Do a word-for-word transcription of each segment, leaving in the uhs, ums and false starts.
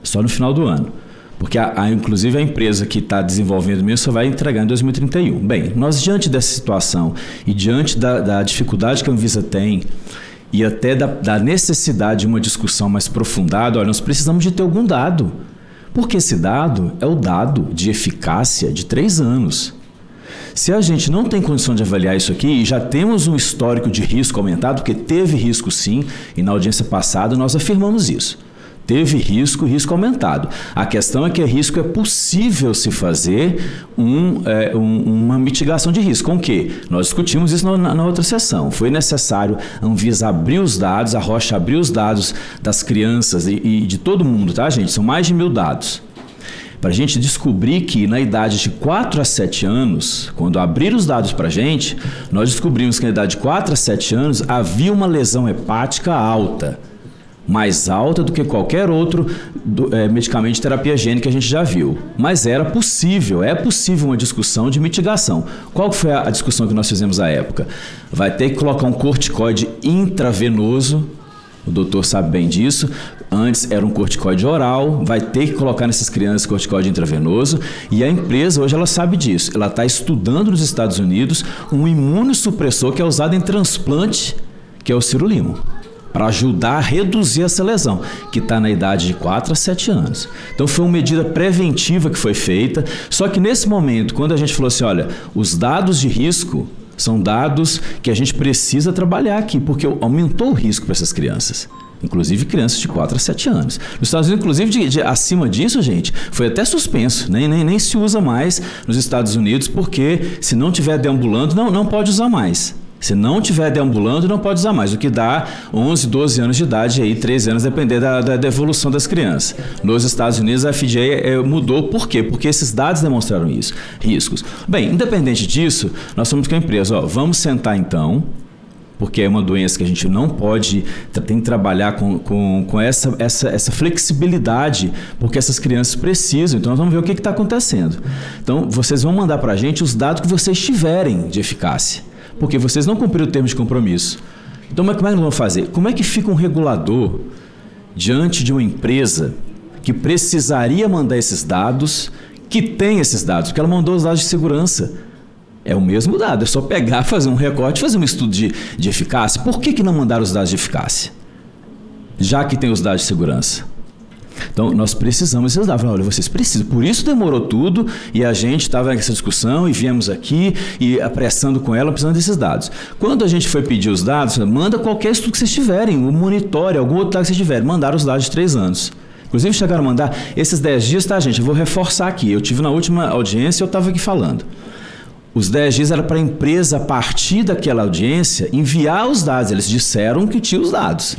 Só no final do ano. Porque, a, a, inclusive, a empresa que está desenvolvendo mesmo só vai entregar em dois mil e trinta e um. Bem, nós, diante dessa situação e diante da, da dificuldade que a Anvisa tem e até da, da necessidade de uma discussão mais aprofundada, olha, nós precisamos de ter algum dado. Porque esse dado é o dado de eficácia de três anos. Se a gente não tem condição de avaliar isso aqui, e já temos um histórico de risco aumentado, porque teve risco sim, e na audiência passada nós afirmamos isso. Teve risco, risco aumentado. A questão é que risco é possível se fazer um, é, um, uma mitigação de risco. Com o quê? Nós discutimos isso na, na outra sessão. Foi necessário a Anvisa abrir os dados, a Rocha abrir os dados das crianças e, e de todo mundo, tá, gente? São mais de mil dados. Para a gente descobrir que na idade de quatro a sete anos, quando abrir os dados para a gente, nós descobrimos que na idade de quatro a sete anos havia uma lesão hepática alta. Mais alta do que qualquer outro do, é, medicamento de terapia gênica que a gente já viu. Mas era possível, é possível uma discussão de mitigação. Qual foi a, a discussão que nós fizemos à época? Vai ter que colocar um corticoide intravenoso, o doutor sabe bem disso, antes era um corticoide oral, vai ter que colocar nessas crianças corticoide intravenoso e a empresa hoje ela sabe disso. Ela está estudando nos Estados Unidos um imunossupressor que é usado em transplante, que é o sirulimo, para ajudar a reduzir essa lesão, que está na idade de quatro a sete anos. Então foi uma medida preventiva que foi feita, só que nesse momento, quando a gente falou assim, olha, os dados de risco são dados que a gente precisa trabalhar aqui, porque aumentou o risco para essas crianças. Inclusive crianças de quatro a sete anos. Nos Estados Unidos, inclusive, de, de, acima disso, gente, foi até suspenso. Nem, nem, nem se usa mais nos Estados Unidos, porque se não tiver deambulando, não, não pode usar mais. Se não tiver deambulando, não pode usar mais, o que dá onze, doze anos de idade, aí, treze anos, depender da, da, da evolução das crianças. Nos Estados Unidos, a F D A é, mudou, por quê? Porque esses dados demonstraram isso, riscos. Bem, independente disso, nós somos com a empresa, ó, vamos sentar então, porque é uma doença que a gente não pode, tem que trabalhar com, com, com essa, essa, essa flexibilidade, porque essas crianças precisam, então nós vamos ver o que está acontecendo. Então, vocês vão mandar para a gente os dados que vocês tiverem de eficácia, porque vocês não cumpriram o termo de compromisso. Então, como é que nós vamos fazer? Como é que fica um regulador diante de uma empresa que precisaria mandar esses dados, que tem esses dados, porque ela mandou os dados de segurança? É o mesmo dado, é só pegar, fazer um recorte, fazer um estudo de, de eficácia. Por que que não mandaram os dados de eficácia? Já que tem os dados de segurança. Então, nós precisamos desses dados. Olha, vocês precisam. Por isso demorou tudo e a gente estava nessa discussão e viemos aqui e apressando com ela, precisando desses dados. Quando a gente foi pedir os dados, manda qualquer estudo que vocês tiverem, um monitore, algum outro dado que vocês tiverem. Mandaram os dados de três anos. Inclusive, chegaram a mandar esses dez dias, tá, gente? Eu vou reforçar aqui. Eu tive na última audiência, eu estava aqui falando. Os dez dias era para a empresa, a partir daquela audiência, enviar os dados. Eles disseram que tinha os dados.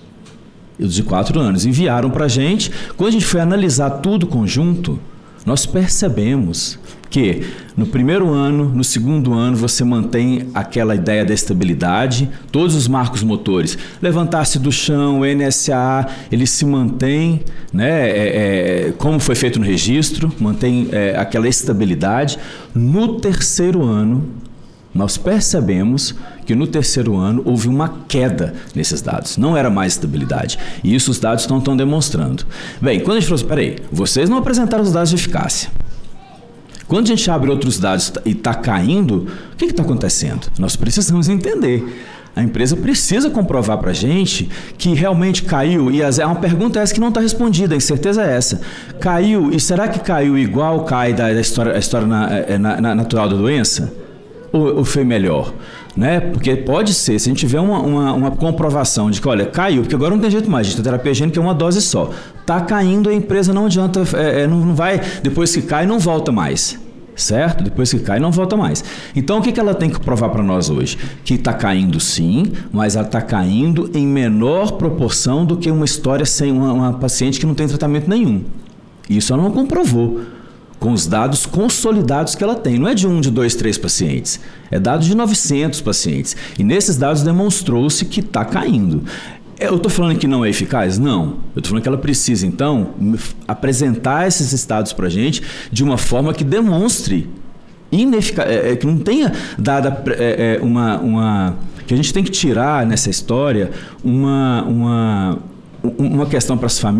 Os de quatro anos. Enviaram para a gente. Quando a gente foi analisar tudo conjunto, nós percebemos que no primeiro ano, no segundo ano, você mantém aquela ideia da estabilidade, todos os marcos motores, levantar-se do chão, o N S A, ele se mantém, né, é, é, como foi feito no registro, mantém é, aquela estabilidade. No terceiro ano, nós percebemos que no terceiro ano houve uma queda nesses dados, não era mais estabilidade. E isso os dados não estão demonstrando. Bem, quando a gente falou assim, peraí, vocês não apresentaram os dados de eficácia. Quando a gente abre outros dados e está caindo, o que está acontecendo? Nós precisamos entender. A empresa precisa comprovar para a gente que realmente caiu, e é uma pergunta essa que não está respondida, a incerteza é essa. Caiu, e será que caiu igual cai da, da história, a história na, na, na natural da doença? Ou, ou foi melhor? Né? Porque pode ser, se a gente tiver uma, uma, uma comprovação de que, olha, caiu, porque agora não tem jeito mais, a terapia gênica é uma dose só. Está caindo, a empresa não adianta, é, não, não vai, depois que cai, não volta mais. Certo? Depois que cai, não volta mais. Então, o que, que ela tem que provar para nós hoje? Que está caindo sim, mas ela está caindo em menor proporção do que uma história sem uma, uma paciente que não tem tratamento nenhum. Isso ela não comprovou com os dados consolidados que ela tem. Não é de um, de dois, três pacientes. É dado de novecentos pacientes. E nesses dados demonstrou-se que está caindo. Eu estou falando que não é eficaz? Não. Eu estou falando que ela precisa, então, apresentar esses estados para a gente de uma forma que demonstre ineficaz, é, é, que não tenha dada é, é, uma, uma... que a gente tem que tirar nessa história uma, uma, uma questão para as famílias